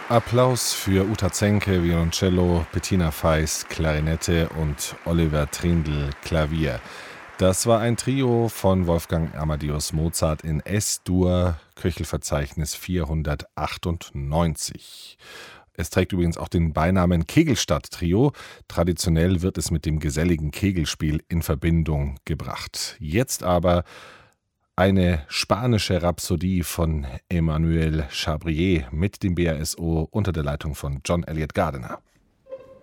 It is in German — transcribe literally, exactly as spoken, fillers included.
Applaus für Uta Zenke, Violoncello, Bettina Feiss, Klarinette und Oliver Trindl, Klavier. Das war ein Trio von Wolfgang Amadeus Mozart in S-Dur, Köchelverzeichnis vierhundertachtundneunzig. Es trägt übrigens auch den Beinamen Kegelstadt-Trio. Traditionell wird es mit dem geselligen Kegelspiel in Verbindung gebracht. Jetzt aber eine spanische Rhapsodie von Emmanuel Chabrier mit dem B A S O unter der Leitung von John Eliot Gardiner.